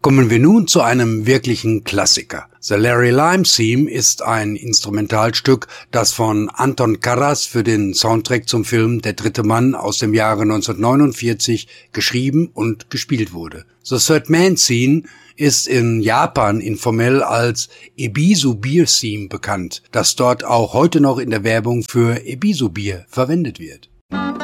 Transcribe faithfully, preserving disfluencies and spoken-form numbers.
Kommen wir nun zu einem wirklichen Klassiker. The Larry Lime Theme ist ein Instrumentalstück, das von Anton Karas für den Soundtrack zum Film Der dritte Mann aus dem Jahre neunzehnhundertneunundvierzig geschrieben und gespielt wurde. The Third Man Theme ist in Japan informell als Ebisu Beer Theme bekannt, das dort auch heute noch in der Werbung für Ebisu Bier verwendet wird.